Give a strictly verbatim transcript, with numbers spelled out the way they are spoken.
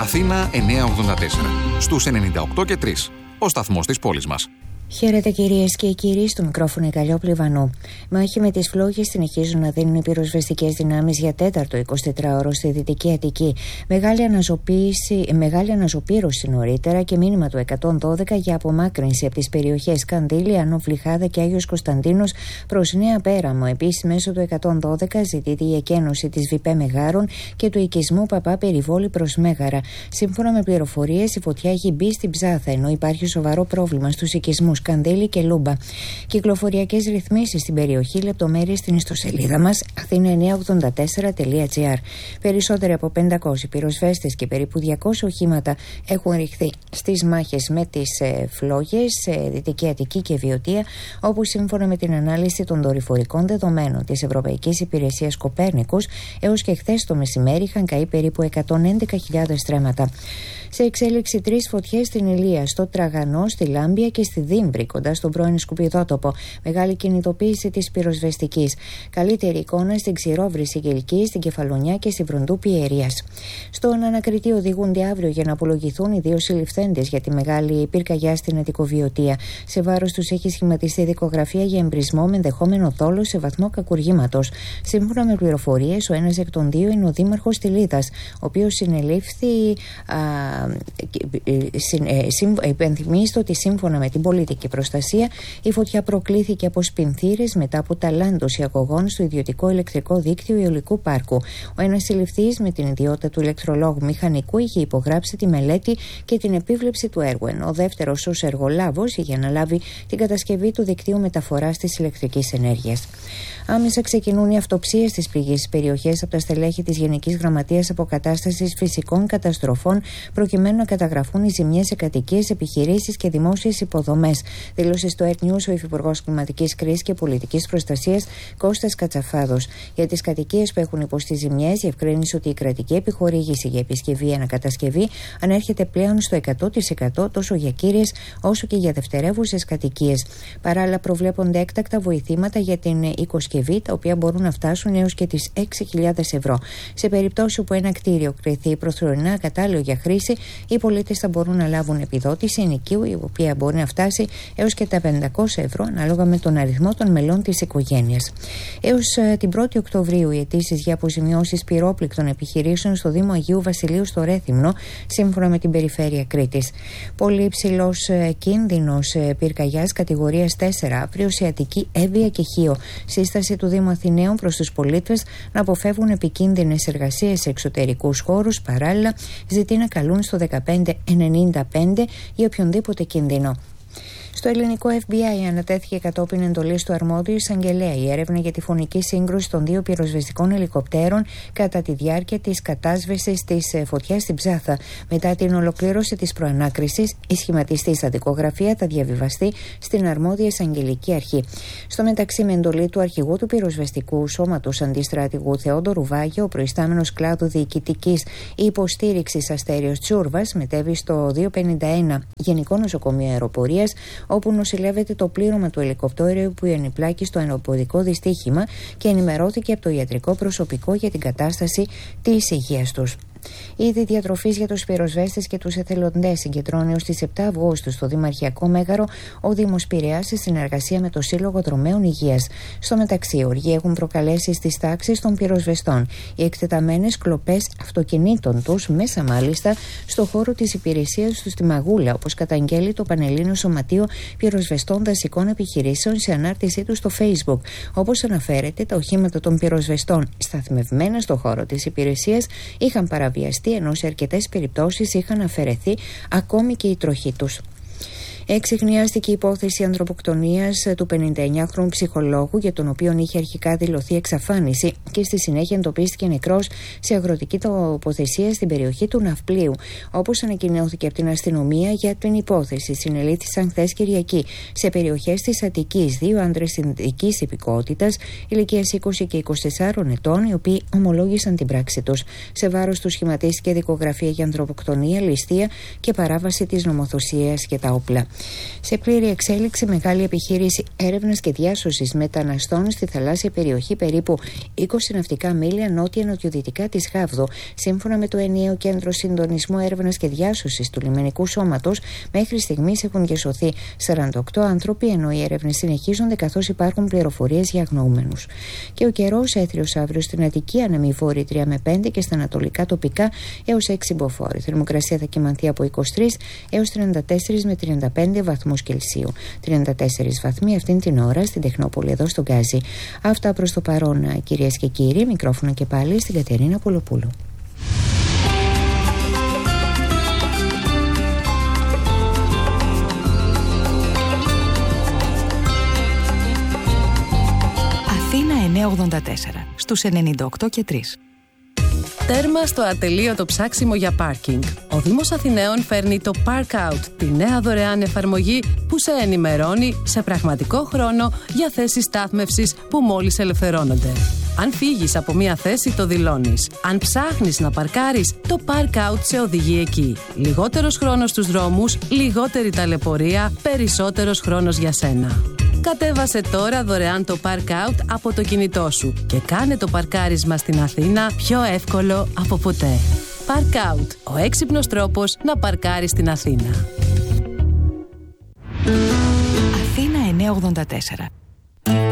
Αθήνα εννιακόσια ογδόντα τέσσερα. Στους ενενήντα οκτώ και τρία. Ο σταθμός της πόλης μας. Χαίρετε κυρίες και κύριοι, στο μικρόφωνο η Καλλιόπλη Βανού. Μάχη με τις φλόγες συνεχίζουν να δίνουν οι πυροσβεστικές δυνάμεις για τέταρτο εικοσιτετράωρο στη Δυτική Αττική. Μεγάλη, μεγάλη αναζωπήρωση νωρίτερα και μήνυμα του εκατόν δώδεκα για απομάκρυνση από τις περιοχές Καντήλη, Ανώ Βλυχάδα και Άγιος Κωνσταντίνος προς Νέα Πέραμο. Επίσης, μέσω του εκατόν δώδεκα ζητείται η εκένωση της Βιπέ Μεγάρων και του οικισμού Παπά Περιβόλη προς Μέγαρα. Σύμφωνα με πληροφορίες, η φωτιά έχει μπει στην Ψάθα, ενώ υπάρχει σοβαρό πρόβλημα στους οικισμούς Καντήλη και Λούμπα. Κυκλοφοριακές ρυθμίσεις στην περιοχή, λεπτομέρειες στην ιστοσελίδα μας αθήνα εννιακόσια ογδόντα τέσσερα τελεία τζι άρ. Περισσότεροι από πεντακόσιοι πυροσβέστες και περίπου διακόσια οχήματα έχουν ρηχθεί στις μάχες με τις ε, φλόγες σε Δυτική Αττική και Βιωτία, όπου σύμφωνα με την ανάλυση των δορυφορικών δεδομένων της Ευρωπαϊκής Υπηρεσίας Κοπέρνικους, έως και χθες το μεσημέρι είχαν καεί περίπου εκατόν έντεκα χιλιάδες στρέμματα. Σε εξέλιξη τρεις φωτιές στην Ηλία, στο Τραγανό, στη Λάμπια και στη Δίμπρη, κοντά στον πρώην Σκουπιδότοπο. Μεγάλη κινητοποίηση της πυροσβεστικής. Καλύτερη εικόνα στην Ξηρόβρηση Κελκή, στην Κεφαλονιά και στη Βροντού Πιερίας. Στον ανακριτή οδηγούνται αύριο για να απολογηθούν οι δύο συλληφθέντες για τη μεγάλη πυρκαγιά στην Αττικοβιωτία. Σε βάρος τους έχει σχηματιστεί δικογραφία για εμπρισμό με ενδεχόμενο θόλο σε βαθμό κακουργήματος. Σύμφωνα με πληροφορίες, ο ένας εκ των δύο είναι ο δήμαρχος Τιλίδας, ο οποίος συνελήφθη. Α, Υπενθυμίστε ότι σύμφωνα με την πολιτική προστασία, η φωτιά προκλήθηκε από σπινθήρες μετά από ταλάντωση αγωγών στο ιδιωτικό ηλεκτρικό δίκτυο Ιωλικού Πάρκου. Ο ένας συλληφθής με την ιδιότητα του ηλεκτρολόγου μηχανικού είχε υπογράψει τη μελέτη και την επίβλεψη του έργου, ενώ ο δεύτερος ως εργολάβος είχε αναλάβει την κατασκευή του δικτύου μεταφοράς της ηλεκτρικής ενέργειας. Άμεσα ξεκινούν οι αυτοψίες στις πληγείς περιοχές από τα στελέχη της Γενικής Γραμματείας Αποκατάστασης Φυσικών Καταστροφών, προκειμένου να καταγραφούν οι ζημιές σε κατοικίες, επιχειρήσεις και δημόσιες υποδομές, δήλωσε στο Air News ο Υφυπουργός Κλιματικής Κρίσης και Πολιτικής Προστασίας Κώστας Κατσαφάδος. Για τις κατοικίες που έχουν υποστεί ζημιές, διευκρίνησε ότι η κρατική επιχορήγηση για επισκευή ή ανακατασκευή ανέρχεται πλέον στο εκατό τοις εκατό τόσο για κύριες όσο και για δευτερεύουσες κατοικίες. Παράλληλα, προβλέπονται έκτακτα βοηθήματα για την οικοσκευή, τα οποία μπορούν να φτάσουν έως και τις έξι χιλιάδες ευρώ. Σε περίπτωση όπου ένα κτίριο κριθεί προσωρινά κατάλληλο για χρήση, οι πολίτες θα μπορούν να λάβουν επιδότηση ενοικίου, η οποία μπορεί να φτάσει έως και τα πεντακόσια ευρώ, ανάλογα με τον αριθμό των μελών της οικογένειας. Έως uh, την πρώτη Οκτωβρίου, οι αιτήσεις για αποζημιώσεις πυρόπληκτων επιχειρήσεων στο Δήμο Αγίου Βασιλείου στο Ρέθυμνο, σύμφωνα με την Περιφέρεια Κρήτης. Πολύ υψηλός uh, κίνδυνος uh, πυρκαγιάς κατηγορίας τέσσερα αύριο σε Αττική, Εύβοια και Χίο. Σύσταση του Δήμου Αθηναίων προς τους πολίτες να αποφεύγουν επικίνδυνες εργασίες σε εξωτερικούς χώρους. Παράλληλα, ζητεί να καλούν στο δεκαπέντε ενενήντα πέντε για οποιονδήποτε κίνδυνο. Στο ελληνικό Εφ Μπι Άι ανατέθηκε κατόπιν εντολής του αρμόδιου εισαγγελέα η έρευνα για τη φωνική σύγκρουση των δύο πυροσβεστικών ελικοπτέρων κατά τη διάρκεια της κατάσβεσης της φωτιάς στην Ψάθα. Μετά την ολοκλήρωση της προανάκρισης, η σχηματιστή δικογραφία θα διαβιβαστεί στην αρμόδια εισαγγελική αρχή. Στο μεταξύ, με εντολή του αρχηγού του πυροσβεστικού σώματος αντιστρατηγού Θεόντορου Βάγιο, ο προϊστάμενος κλάδου διοικητικής υποστήριξης Αστέριος Τσούρβας μετέβη στο διακόσια πενήντα ένα Γενικό Νοσοκομείο Αεροπορίας, όπου νοσηλεύεται το πλήρωμα του ελικοπτέριου που ενεπλάκη στο αεροπορικό δυστύχημα και ενημερώθηκε από το ιατρικό προσωπικό για την κατάσταση της υγείας τους. Η είδη διατροφής για τους πυροσβέστες και τους εθελοντές συγκεντρώνει ως τις επτά Αυγούστου στο Δημαρχιακό Μέγαρο ο Δήμος Πειραιάς σε συνεργασία με το Σύλλογο Δρομέων Υγείας. Στο μεταξύ, οργή έχουν προκαλέσει στις τάξεις των πυροσβεστών οι εκτεταμένες κλοπές αυτοκινήτων τους, μέσα μάλιστα στο χώρο της υπηρεσίας του στη Μαγούλα, όπως καταγγέλει το Πανελλήνιο Σωματείο Πυροσβεστών Δασικών Επιχειρήσεων σε ανάρτησή του στο Facebook. Όπως αναφέρεται, τα οχήματα των πυροσβεστών σταθμευμένα στο χώρο της υπηρεσίας είχαν παραβιαστεί, ενώ σε αρκετές περιπτώσεις είχαν αφαιρεθεί ακόμη και η τροχή τους. Εξιχνιάστηκε η υπόθεση ανθρωποκτονίας του πενηνταεννιάχρονου ψυχολόγου, για τον οποίο είχε αρχικά δηλωθεί εξαφάνιση και στη συνέχεια εντοπίστηκε νεκρός σε αγροτική τοποθεσία στην περιοχή του Ναυπλίου. Όπως ανακοινώθηκε από την αστυνομία, για την υπόθεση συνελήφθησαν χθες Κυριακή σε περιοχές της Αττικής δύο άντρες συνδικής υπηκότητας ηλικίας είκοσι και είκοσι τεσσάρων ετών, οι οποίοι ομολόγησαν την πράξη τους. Σε βάρος του σχηματίστηκε δικογραφία για ανθρωποκτονία, ληστεία και παράβαση της νομοθεσίας για τα όπλα. Σε πλήρη εξέλιξη μεγάλη επιχείρηση έρευνας και διάσωσης μεταναστών στη θαλάσσια περιοχή περίπου είκοσι ναυτικά μίλια νότια-νοτιοδυτικά της Γάβδο. Σύμφωνα με το ενιαίο κέντρο συντονισμού έρευνας και διάσωσης του λιμενικού σώματος, μέχρι στιγμής έχουν διασωθεί σαράντα οκτώ άνθρωποι, ενώ οι έρευνες συνεχίζονται καθώς υπάρχουν πληροφορίες για αγνοούμενους. Και ο καιρός έθριος αύριο στην Αττική, ανεμιφόρη τρία με πέντε και στα ανατολικά τοπικά έως έξι μποφόρ. Η θερμοκρασία θα κυμανθεί από είκοσι τρεις έως τριάντα τέσσερα με τριάντα πέντε βαθμούς Κελσίου. τριάντα τέσσερα βαθμοί αυτήν την ώρα στην Τεχνόπολη εδώ στο Γκάζι. Αυτά προς το παρόν, κυρίες και κύριοι. Μικρόφωνο και πάλι στην Κατερίνα Πολοπούλου. Αθήνα εννιακόσια ογδόντα τέσσερα στους ενενήντα οκτώ και τρία. Τέρμα στο ατελείωτο ψάξιμο για πάρκινγκ. Ο Δήμος Αθηναίων φέρνει το Park Out, τη νέα δωρεάν εφαρμογή που σε ενημερώνει σε πραγματικό χρόνο για θέσεις στάθμευσης που μόλις ελευθερώνονται. Αν φύγεις από μία θέση, το δηλώνεις. Αν ψάχνεις να παρκάρεις, το Park Out σε οδηγεί εκεί. Λιγότερος χρόνος στους δρόμους, λιγότερη ταλαιπωρία, περισσότερος χρόνος για σένα. Κατέβασε τώρα δωρεάν το Park Out από το κινητό σου και κάνε το παρκάρισμα στην Αθήνα πιο εύκολο από ποτέ. Park Out, ο έξυπνος τρόπος να παρκάρεις στην Αθήνα. Αθήνα εννιακόσια ογδόντα τέσσερα.